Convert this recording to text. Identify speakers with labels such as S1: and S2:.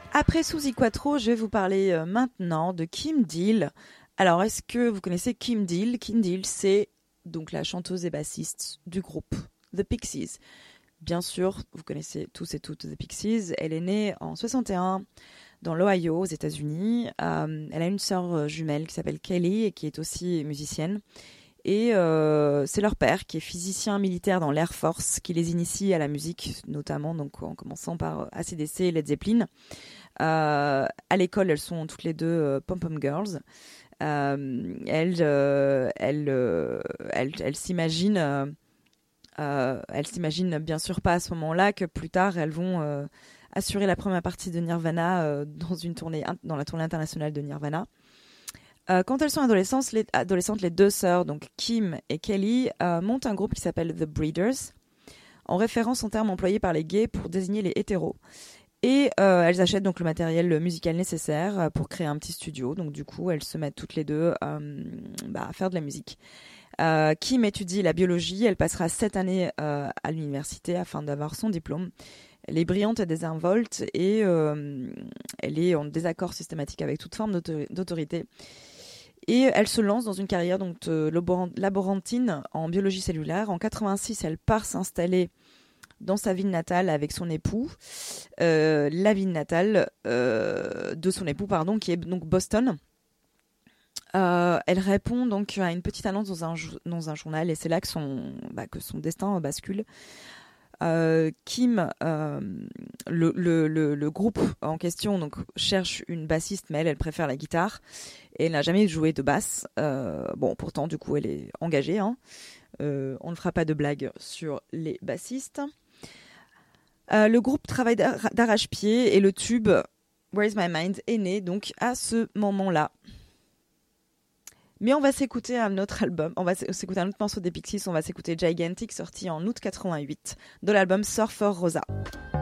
S1: Après Suzi Quatro, je vais vous parler maintenant de Kim Deal. Alors, est-ce que vous connaissez Kim Deal? Kim Deal, c'est donc la chanteuse et bassiste du groupe The Pixies. Bien sûr, vous connaissez tous et toutes The Pixies. Elle est née en 61 dans l'Ohio, aux États-Unis. Elle a une sœur jumelle qui s'appelle Kelly et qui est aussi musicienne. Et c'est leur père qui est physicien militaire dans l'Air Force qui les initie à la musique, notamment donc en commençant par AC/DC et Led Zeppelin. À l'école, elles sont toutes les deux pom-pom girls. Elles s'imaginent bien sûr pas à ce moment-là que plus tard elles vont assurer la première partie de Nirvana dans la tournée internationale de Nirvana. Quand elles sont adolescentes, les deux sœurs, donc Kim et Kelly, montent un groupe qui s'appelle The Breeders, en référence au terme employé par les gays pour désigner les hétéros. Et elles achètent donc le matériel musical nécessaire pour créer un petit studio. Donc du coup, elles se mettent toutes les deux à faire de la musique. Kim étudie la biologie. Elle passera 7 années à l'université afin d'avoir son diplôme. Elle est brillante et désinvolte et elle est en désaccord systématique avec toute forme d'autorité. Et elle se lance dans une carrière donc, laborantine en biologie cellulaire. En 86, elle part s'installer dans sa ville natale avec son époux, la ville natale de son époux, qui est donc Boston. Elle répond donc à une petite annonce dans un journal et c'est là que son destin bascule. Kim, le groupe en question donc cherche une bassiste, mais elle préfère la guitare et elle n'a jamais joué de basse. Pourtant du coup elle est engagée. On ne fera pas de blagues sur les bassistes. Le groupe travaille d'arrache-pied et le tube Where's My Mind est né donc à ce moment-là. Mais on va s'écouter un autre album, on va s'écouter un autre morceau des Pixies, on va s'écouter Gigantic, sorti en août 88, de l'album Surfer Rosa.